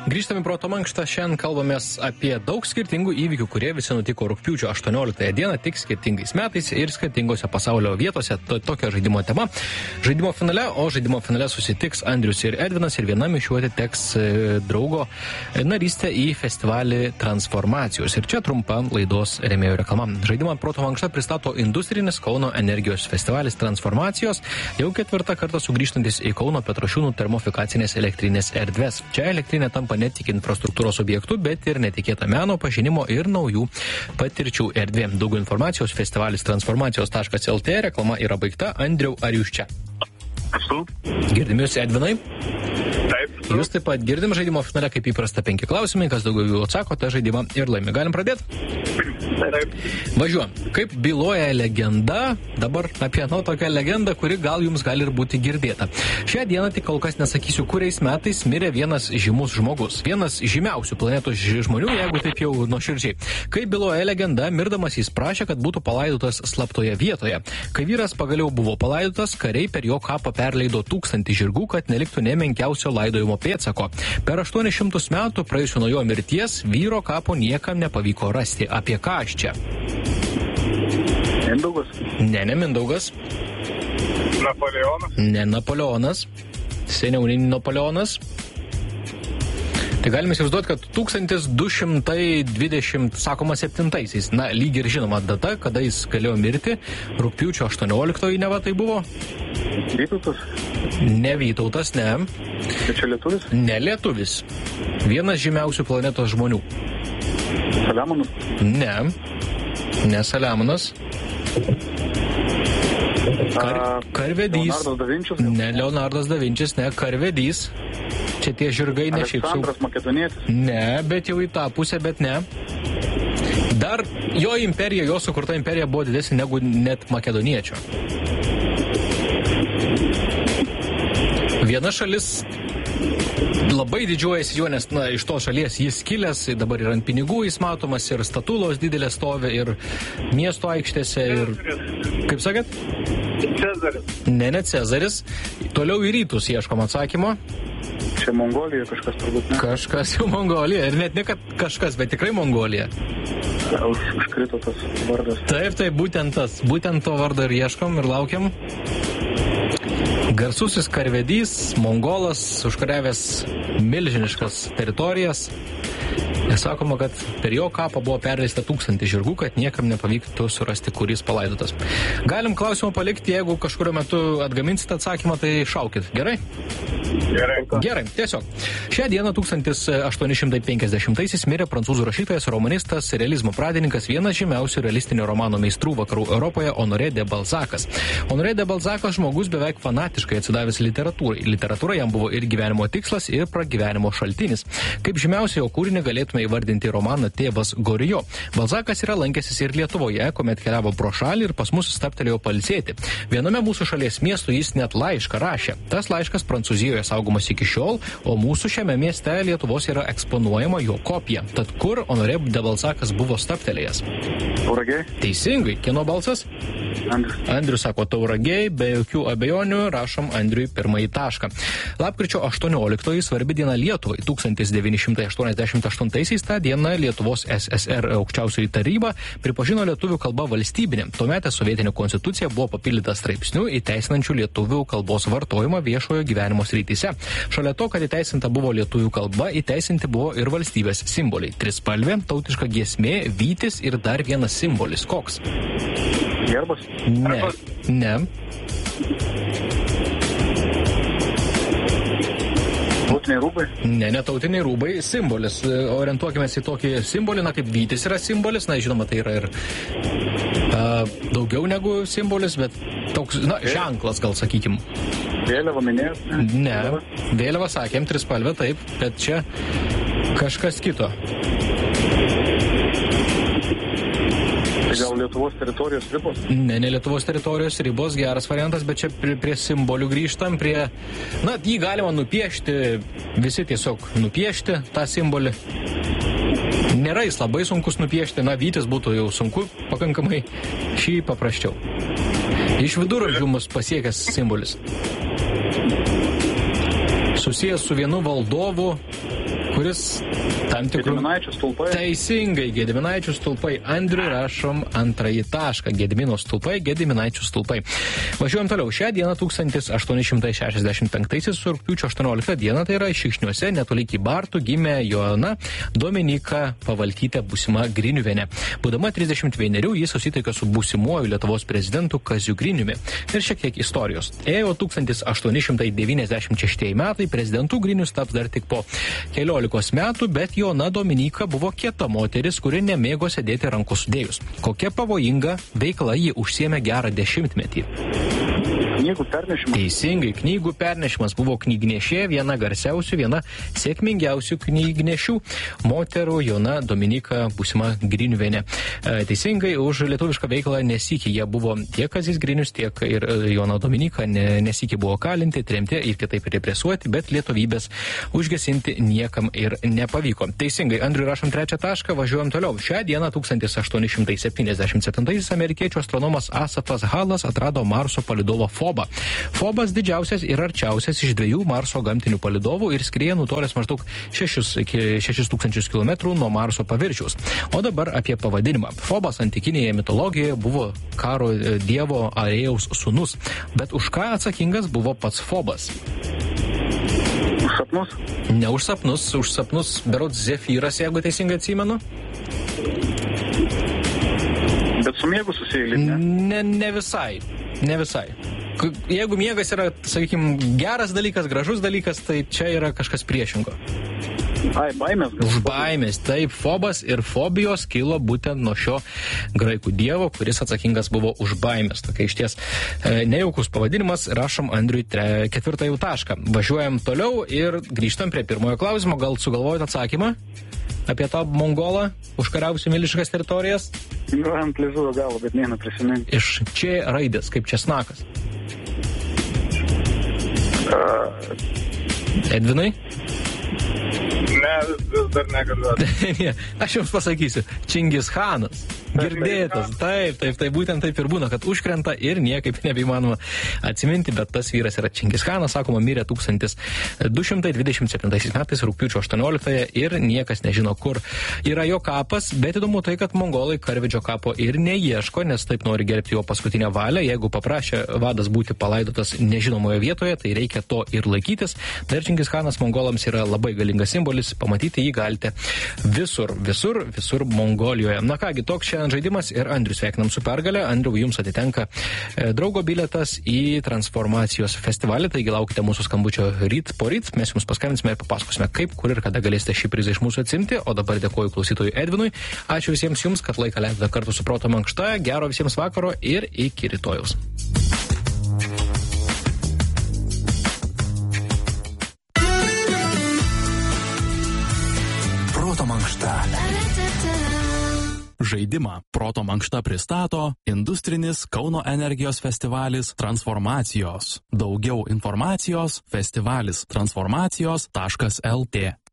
Grįžtame į Proto mankštą, šiandien kalbamės apie daug skirtingų įvykių, kurie visi nutiko rugpjūčio 18 dieną, tik skirtingais metais ir skirtingose pasaulio vietose. Tokia žaidimo tema. Žaidimo finale susitiks Andrius ir Edvinas ir vienam iš jų atiteks draugo narystė į festivalį Transformacijos. Ir čia trumpa laidos rėmėjų reklama. Žaidimą Proto mankštą pristato industrinis Kauno energijos festivalis Transformacijos, jau 4. kartą sugrįžtantis į Kauno Petrašiūnų termofikacinės elektrinės erdves. Čia elektrinė tampa ne tik infrastruktūros objektų, bet ir netikėta meno, pažinimo ir naujų patirčių erdvė. Daugiau informacijos festivalis transformacijos.lt. Reklama yra baigta. Andriau, ar jūs čia? Esu. Girdim jūs, Edvinai? Taip. Jūs taip pat girdim žaidimo finale, kaip įprasta 5 klausimai, kas daugiau jų atsako, tą žaidimą ir laimi. Galim pradėti? Taip. Važiuojam. Kaip byloja legenda, dabar apie tokią legendą, kuri gal jums gali ir būti girdėta. Šią dieną tik kol kas nesakysiu, kuriais metais mirė vienas žymus žmogus. Vienas žymiausių planetos žmonių, jeigu taip jau nuoširdžiai. Kaip byloja legenda, mirdamas jis prašė, kad būtų palaidotas slaptoje vietoje. Kai vyras pagaliau buvo palaidotas, kariai per jo kapą perleido 1000 žirgų, kad neliktų nemenkiausio laidojimo pėdsako. Per 800 metų praėjusiu nuo jo mirties vyro kapo niekam nepavyko rasti. Apie ką aš čia? Mindaugas. Ne Mindaugas. Napoleonas. Ne Napoleonas. Seniau nei Napoleonas. Tai galime įsivaizduoti, kad 1220, sakoma, 7-aisiais, lyg ir žinoma data, kada jis galėjo mirti, rugpjūčio 18 neva tai buvo. Vytautas. Ne Vytautas, ne. Tai čia lietuvis? Ne lietuvis. Vienas žymiausių planetos žmonių. Saliamonas? Ne. Ne Saliamonas. Karvedys. Leonardas da Vinčius? Ne Leonardas da Vinčius, ne. Karvedys. Čia tie žirgai ne šiaip sau. Aleksandras Makedonietis? Ne, bet jau į tą pusę, bet ne. Dar jo imperija, jo sukurta imperija buvo didesnė negu net makedoniečio. Viena šalis labai didžiuojasi juo, nes iš to šalies jis kilęs, dabar ir ant pinigų jis matomas, ir statulos didelės stovi, ir miesto aikštėse, ir... Kaip sakėt? Cezaris. Ne Cezaris. Toliau į rytus ieškom atsakymo. Čia Mongolija kažkas turbūt, ne? Kažkas jau Mongolija. Ir net ne kad kažkas, bet tikrai Mongolija. Užkrito tas vardas. Taip, būtent tas. Būtent to vardą ir ieškom ir laukiam. Garsusis karvedys, mongolas, užkariavęs milžiniškas teritorijas. Ir sakoma, kad per jo kapą buvo perleista 1000 žirgų, kad niekam nepavyktų surasti, kuris palaidotas. Galim klausimą palikti, jeigu kažkurio metu atgaminsite atsakymą, tai šaukit. Gerai? Gerai, tiesiog. Šią dieną 1850-aisiais mirė prancūzų rašytojas, romanistas, realizmo pradininkas, vienas žymiausių realistinio romano meistrų vakarų Europoje, Honoré de Balzacas. Honoré de Balzacas žmogus beveik fanatiškai atsidavęs literatūrai. Literatūra jam buvo ir gyvenimo tikslas, ir pragyvenimo šaltinis. Kaip žymiausią jo kūrinį galėtume įvardinti romaną Tėvas Gorijo. Balzakas yra lankęsis ir Lietuvoje, kuomet keliavo pro šalį ir pas mus stabtelėjo pailsėti. Viename mūsų šalies miestų jis net laišką rašė. Tas laiškas Prancūzijoje saugomas iki šiol, o mūsų šiame mieste Lietuvos yra eksponuojama jo kopija. Tad kur Honoré de Balzakas buvo stabtelėjęs? Tauragiai. Teisingai. Kieno balsas? Andrius sako Tauragiai, be jokių abejonių rašom Andriui pirmąjį tašką. Lapkričio 18 svarbi diena Lietuvai. 1988 tą dieną Lietuvos SSR aukščiausioji taryba pripažino lietuvių kalbą valstybinė. Tuometė sovietinė konstitucija buvo papildyta straipsnių įteisinančių lietuvių kalbos vartojimą viešojo gyvenimo srityse. Šalia to, kad įteisinta buvo lietuvių kalba, įteisinti buvo ir valstybės simboliai. Trispalvė, tautiška giesmė, vytis ir dar vienas simbolis. Koks? Gerbas? Ne. Tautiniai rūbai? Ne tautiniai rūbai, simbolis. Orientuokime į tokį simbolį, kaip vytis yra simbolis, žinoma, tai yra ir daugiau negu simbolis, bet toks, ženklas, gal sakykim. Vėliava minėjot? Ne, vėliava sakėm, trispalvė, taip, bet čia kažkas kito. Gal Lietuvos teritorijos ribos? Ne Lietuvos teritorijos ribos, geras variantas, bet čia prie simbolių grįžtam, jį galima nupiešti, visi tiesiog nupiešti tą simbolį. Nėra jis labai sunkus nupiešti, vytis būtų jau sunku pakankamai, šį paprasčiau. Iš viduramžių mus pasiekęs simbolis. Susijęs su vienu valdovu, kuris tam tikrų... Gediminaičių stulpai. Teisingai, Gediminaičių stulpai. Andriui rašom antrąjį tašką. Gedimino stulpai, Gediminaičių stulpai. Važiuojam toliau. Šią dieną 1865 rugpjūčio 18 dieną, tai yra Šikšniuose, netoli Kybartų, gimė Joana Dominyka Pavalkytė, būsima Griniuvienė. Būdama 31, jis susitiko su būsimuoju Lietuvos prezidentu Kaziu Griniumi. Ir šiek tiek istorijos. Ėjo 1896 metai, prezidentu Grinius taps dar tik po keliolikos metų, bet Joana Dominyka buvo kieta moteris, kuri nemėgo sėdėti rankų sudėjus. Kokia pavojinga veikla ji užsiėmė gerą 10 metį. Knygų pernešimas. Teisingai, knygų pernešimas buvo knygnešė, viena garsiausių, viena sėkmingiausių knygnešių moterų Joana Dominyka, būsima Griniuvienė. Teisingai, už lietuvišką veiklą nesikį jie buvo tiek Kazys Grinius, tiek ir Joana Dominyka nesikį buvo kalinti, tremti ir kitaip represuoti, bet lietuvybės užgesinti niekam ir nepavyko. Teisingai, Andriui rašom trečią tašką, važiuojam toliau. Šią dieną 1877 amerikiečių astronomas Asafas Halas atrado Marso palydovą Fobą. Fobas didžiausias ir arčiausias iš 2 Marso gamtinių palydovų ir skrieja nutolęs maždaug 6000 km nuo Marso paviršiaus. O dabar apie pavadinimą. Fobas antikinėje mitologijoje buvo karo dievo Arėjaus sūnus, bet už ką atsakingas buvo pats Fobas? Už sapnus? Ne už sapnus, už sapnus berods Zefyras, jeigu teisingai atsimenu. Bet su miegu susijėlė, ne? Ne visai. Jeigu miegas yra, sakykime, geras dalykas, gražus dalykas, tai čia yra kažkas priešingo. Ai, baimės. Už baimės. Taip, Fobas ir fobijos kilo būtent nuo šio graikų dievo, kuris atsakingas buvo už baimės. Tokia išties nejaukus pavadinimas. Rašom Andriui ketvirtąjį tašką. Važiuojam toliau ir grįžtam prie pirmojo klausimo. Gal sugalvojot atsakymą apie tą mongolą užkariavusių milžiniškas teritorijas? Ant liežuvio galo, bet neina prisiminti. Iš čia raidės, kaip česnakas. Edvinai? Ne, vis dar negaliu. Aš jums pasakysiu. Čingis Chanas. Girdėtas. Taip, būtent taip ir būna, kad užkrenta ir niekaip nebeįmanoma atsiminti, bet tas vyras yra Čingis Chanas, sakoma, mirė 1227 metais rugpjūčio 18 ir niekas nežino, kur yra jo kapas, bet įdomu tai, kad mongolai Karvedžio kapo ir neieško, nes taip nori gerbti jo paskutinę valią. Jeigu paprašė vadas būti palaidotas nežinomoje vietoje, tai reikia to ir laikytis. Dar Čingis Chanas mongolams yra labai galingas simbolis, pamatyti jį galite visur Mongolijoje. Na kągi, toks šiandien žaidimas ir Andrius sveikinam su pergalė. Andriu, jums atitenka draugo bilietas į Transformacijos festivalį, taigi laukite mūsų skambučio ryt po ryt, mes jums paskambinsime ir papasakosime, kaip, kur ir kada galėsite šį prizą iš mūsų atsimti, o dabar dėkoju klausytojui Edvinui. Ačiū visiems jums, kad laiką leidote kartu su Proto Mankšta, gero visiems vakaro ir iki rytojaus. Proto Mankšta. Žaidimą Proto Mankšta pristato industrinis Kauno energijos festivalis Transformacijos. Daugiau informacijos festivalis transformacijos.lt